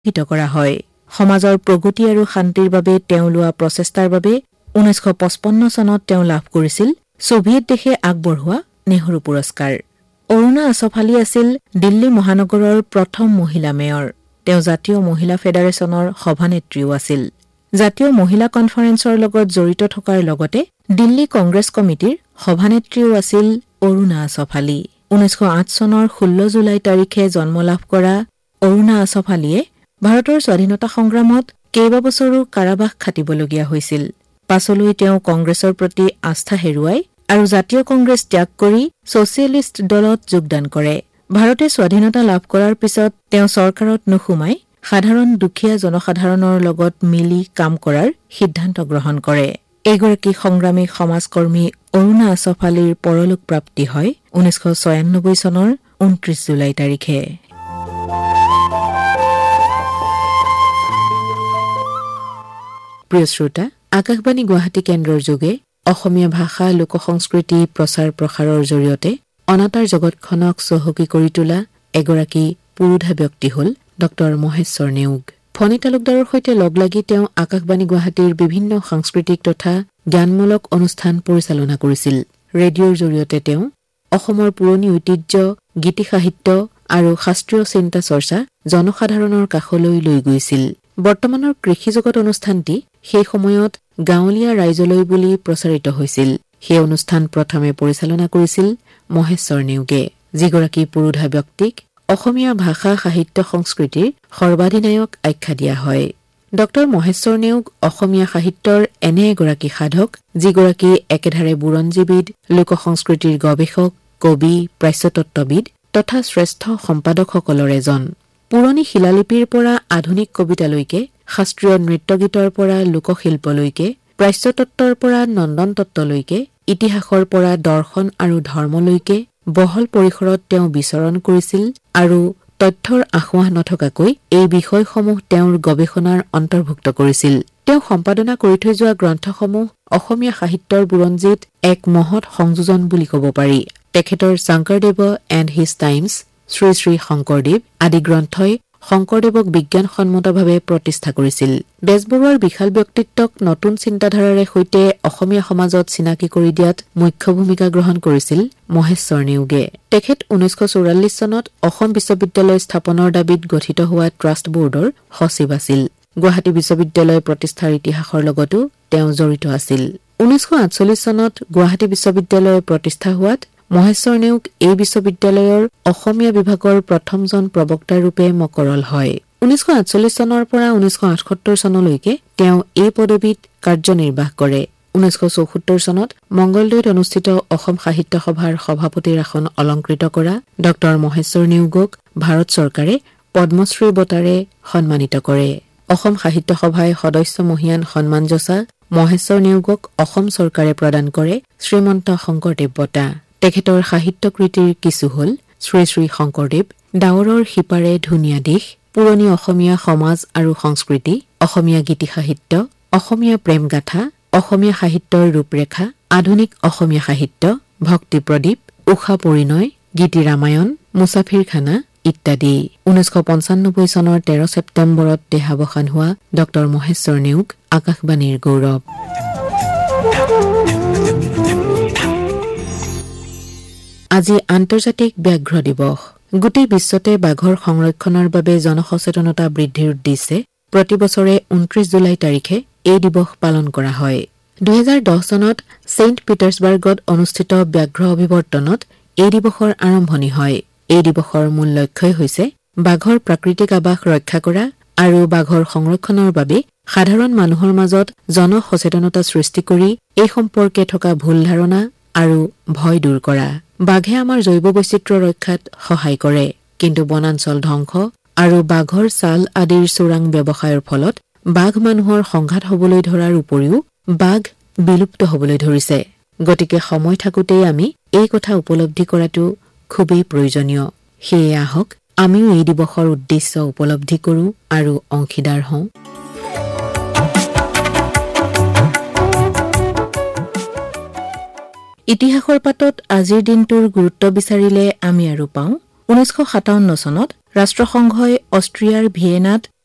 হিত কৰা হয় সমাজৰ প্ৰগতি আৰু শান্তিৰ বাবে তেওঁ লোৱা প্ৰচেষ্টাৰ বাবে 1955 চনত তেওঁ লাভ কৰিছিল সোভিয়েট দেশে আগবঢ়োৱা নেহৰু পুৰস্কাৰ অৰুণা আসফ আলী আছিল দিল্লী মহানগৰৰ প্ৰথম মহিলা মেয়ৰ তেওঁ জাতীয় মহিলা ফেডাৰেচনৰ সভানেত্ৰীও আছিল জাতীয় মহিলা কনফাৰেন্সৰ লগত জড়িত থকাৰ লগতে দিল্লী কংগ্ৰেছ কমিটিৰ সভানেত্ৰীও আছিল অৰুণা আসফ আলী 1908 চনৰ 16 জুলাই তাৰিখে জন্ম লাভ কৰা অৰুণা আসফ আলীয়ে ভাৰতৰ স্বাধীনতা সংগ্ৰামত কেইবাবছৰো কাৰাবাস খাটিবলগীয়া হৈছিল পাছলৈ তেওঁ কংগ্ৰেছৰ প্ৰতি আস্থা হেৰুৱাই আৰু জাতীয় কংগ্ৰেছ ত্যাগ কৰি ছচিয়েলিষ্ট দলত যোগদান কৰে ভাৰতে স্বাধীনতা লাভ কৰাৰ পিছত তেওঁ চৰকাৰত নোসোমাই সাধাৰণ দুখীয়া জনসাধাৰণৰ লগত মিলি কাম কৰাৰ সিদ্ধান্ত গ্ৰহণ কৰে এগৰাকী সংগ্ৰামী সমাজকৰ্মী অৰুণা আসফ আলীৰ পৰলোক প্ৰাপ্তি হয় 1996 চনৰ 29 জুলাই তাৰিখে প্ৰিয় শ্ৰোতা আকাশবাণী গুৱাহাটী কেন্দ্ৰৰ যোগে অসমীয়া ভাষা লোক সংস্কৃতি প্ৰচাৰ প্ৰসাৰৰ জৰিয়তে অনাতাঁৰ জগতখনক চহকী কৰি তোলা এগৰাকী পুৰুধা ব্যক্তি হ'ল ডক্টৰ মহেশ্বৰ নেওগ ফণী তালুকদাৰৰ সৈতে লগ লাগি তেওঁ আকাশবাণী গুৱাহাটীৰ বিভিন্ন সাংস্কৃতিক তথা জ্ঞানমূলক অনুষ্ঠান পৰিচালনা কৰিছিল ৰেডিঅ'ৰ জৰিয়তে তেওঁ অসমৰ পুৰণি ঐতিহ্য গীতি সাহিত্য আৰু শাস্ত্ৰীয় চিন্তা চৰ্চা জনসাধাৰণৰ কাষলৈ লৈ গৈছিল বৰ্তমানৰ কৃষি জগত অনুষ্ঠানটি সেই সময়ত গাঁৱলীয়া ৰাইজলৈ বুলি প্ৰচাৰিত হৈছিল সেই অনুষ্ঠান প্ৰথমে পৰিচালনা কৰিছিল মহেশ্বৰ নেওগে যিগৰাকী পুৰুধা ব্যক্তিক অসমীয়া ভাষা সাহিত্য সংস্কৃতিৰ সৰ্বাধিনায়ক আখ্যা দিয়া হয় ডক্টৰ মহেশ্বৰ নেওগ অসমীয়া সাহিত্যৰ এনে এগৰাকী সাধক যিগৰাকী একেধাৰে বুৰঞ্জীবিদ লোক সংস্কৃতিৰ গৱেষক কবি প্ৰাচ্যতত্ত্ববিদ তথা শ্ৰেষ্ঠ সম্পাদকসকলৰ এজন পুৰণি শিলালিপিৰ পৰা আধুনিক কবিতালৈকে শাস্ত্ৰীয় নৃত্যগীতৰ পৰা লোকশিল্পলৈকে প্ৰাচ্যতত্ত্বৰ পৰা নন্দন তত্ত্বলৈকে ইতিহাসৰ পৰা দৰ্শন আৰু ধৰ্মলৈকে বহল পৰিসৰত তেওঁ বিচৰণ কৰিছিল আৰু তথ্যৰ আঁসোৱাহ নথকাকৈ এই বিষয়সমূহ তেওঁৰ গৱেষণাৰ অন্তৰ্ভুক্ত কৰিছিল তেওঁ সম্পাদনা কৰি থৈ যোৱা গ্ৰন্থসমূহ অসমীয়া সাহিত্যৰ বুৰঞ্জীত এক মহৎ সংযোজন বুলি ক'ব পাৰি তেখেতৰ Sankardev and his times Shri Shri Sankardev আদি গ্ৰন্থই শংকৰদেৱক বিজ্ঞানসন্মতভাৱে প্ৰতিষ্ঠা কৰিছিল বেজবৰুৱাৰ বিশাল ব্যক্তিত্বক নতুন চিন্তাধাৰাৰে সৈতে অসমীয়া সমাজত চিনাকি কৰি দিয়াত মুখ্য ভূমিকা গ্ৰহণ কৰিছিল মহেশ্বৰ নেওগে তেখেত 1944 চনত অসম বিশ্ববিদ্যালয় স্থাপনৰ দাবীত গঠিত হোৱা ট্ৰাষ্ট বোৰ্ডৰ সচিব আছিল গুৱাহাটী বিশ্ববিদ্যালয় প্ৰতিষ্ঠাৰ ইতিহাসৰ লগতো তেওঁ জড়িত আছিল 1948 চনত গুৱাহাটী বিশ্ববিদ্যালয় প্ৰতিষ্ঠা হোৱাত মহেশ্বৰ নেওগ এই বিশ্ববিদ্যালয়ৰ অসমীয়া বিভাগৰ প্ৰথমজন প্ৰবক্তা ৰূপে মকৰল হয় 1948 চনৰ পৰা 1978 চনলৈকে তেওঁ এই পদবীত কাৰ্যনিৰ্বাহ কৰে 1974 চনত মংগলদৈত অনুষ্ঠিত অসম সাহিত্য সভাৰ সভাপতিৰ আসন অলংকৃত কৰা ডক্টৰ মহেশ্বৰ নেওগক ভাৰত চৰকাৰে পদ্মশ্ৰী বঁটাৰে সন্মানিত কৰে অসম সাহিত্য সভাই সদস্য মহিয়ান সন্মান যচা মহেশ্বৰ নেওগক অসম চৰকাৰে প্ৰদান কৰে শ্ৰীমন্ত শংকৰদেৱ বঁটা তেখেতৰ সাহিত্য কৃতিৰ কিছু হল শ্ৰী শ্ৰী শংকৰদেৱ ডাৱৰৰ সিপাৰে ধুনীয়া দিশ পুৰণি অসমীয়া সমাজ আৰু সংস্কৃতি অসমীয়া গীতি সাহিত্য অসমীয়া প্ৰেম গাথা অসমীয়া সাহিত্যৰ ৰূপৰেখা আধুনিক অসমীয়া সাহিত্য ভক্তি প্ৰদীপ উষা পৰিণয় গীতি ৰামায়ণ মুছাফিৰখানা ইত্যাদি 1995 চনৰ 13 ছেপ্টেম্বৰত দেহাৱসান হোৱা ডক্টৰ মহেশ্বৰ নেওগ আকাশবাণীৰ গৌৰৱ আজি আন্তৰ্জাতিক ব্যাঘ্ৰ দিৱস গোটেই বিশ্বতে বাঘৰ সংৰক্ষণৰ বাবে জনসচেতনতা বৃদ্ধিৰ উদ্দেশ্যে প্ৰতি বছৰে 29 জুলাই তাৰিখে এই দিৱস পালন কৰা হয় 2010 চনত ছেইণ্ট পিটাৰ্ছবাৰ্গত অনুষ্ঠিত ব্যাঘ্ৰ অভিৱৰ্তনত এই দিৱসৰ আৰম্ভণি হয় এই দিৱসৰ মূল লক্ষ্যই হৈছে বাঘৰ প্ৰাকৃতিক আৱাস ৰক্ষা কৰা আৰু বাঘৰ সংৰক্ষণৰ বাবে সাধাৰণ মানুহৰ মাজত জনসচেতনতা সৃষ্টি কৰি এই সম্পৰ্কে থকা ভুল ধাৰণা আৰু ভয় দূৰ কৰা বাঘে আমাৰ জৈৱ বৈচিত্ৰ্য ৰক্ষাত সহায় কৰে কিন্তু বনাঞ্চল ধ্বংস আৰু বাঘৰ ছাল আদিৰ চোৰাং ব্যৱসায়ৰ ফলত বাঘ মানুহৰ সংঘাত হ'বলৈ ধৰাৰ উপৰিও বাঘ বিলুপ্ত হ'বলৈ ধৰিছে গতিকে সময় থাকোঁতেই আমি এই কথা উপলব্ধি কৰাটো খুবেই প্ৰয়োজনীয় সেয়ে আহক আমিও এই দিৱসৰ উদ্দেশ্য উপলব্ধি কৰোঁ আৰু অংশীদাৰ হওঁ ইতিহাসৰ পাতত আজিৰ দিনটোৰ গুৰুত্ব বিচাৰিলে আমি আৰু পাওঁ 1957 চনত ৰাষ্ট্ৰসংঘই অষ্ট্ৰিয়াৰ ভিয়েনাত